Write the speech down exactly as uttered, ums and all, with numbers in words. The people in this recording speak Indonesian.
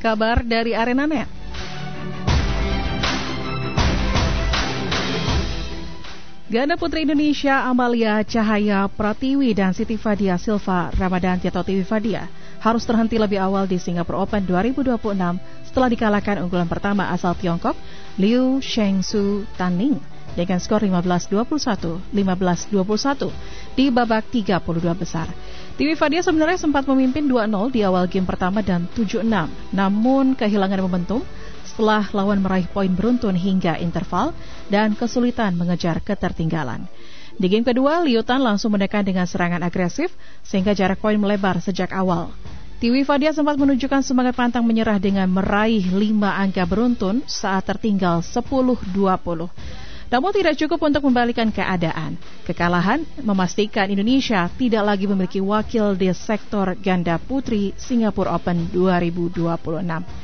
kabar dari ArenaNet. Ganda putri Indonesia Amalia Cahaya Pratiwi dan Siti Fadia Silva Ramadanti atau Tiwi Fadia harus terhenti lebih awal di Singapore Open dua ribu dua puluh enam setelah dikalahkan unggulan pertama asal Tiongkok Liu Shengsu Tanning dengan skor lima belas dua puluh satu, lima belas dua puluh satu di babak tiga puluh dua besar. Tiwi Fadia sebenarnya sempat memimpin dua nol di awal game pertama dan tujuh enam, namun kehilangan momentum setelah lawan meraih poin beruntun hingga interval dan kesulitan mengejar ketertinggalan. Di game kedua, Liu Tan langsung menekan dengan serangan agresif sehingga jarak poin melebar sejak awal. Tiwi Fadia sempat menunjukkan semangat pantang menyerah dengan meraih lima angka beruntun saat tertinggal sepuluh dua puluh. Namun tidak cukup untuk membalikan keadaan. Kekalahan memastikan Indonesia tidak lagi memiliki wakil di sektor ganda putri Singapore Open dua ribu dua puluh enam.